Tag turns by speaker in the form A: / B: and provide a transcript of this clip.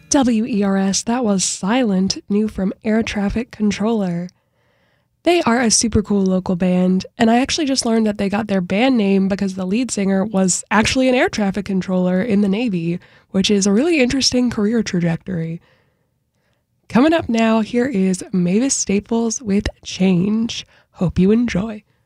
A: WERS, that was Silent, new from Air Traffic Controller. They are a super cool local band, and I actually just learned that they got their band name because the lead singer was actually an air traffic controller in the Navy, which is a really interesting career trajectory. Coming up now, here is Mavis Staples with Change. Hope you enjoy.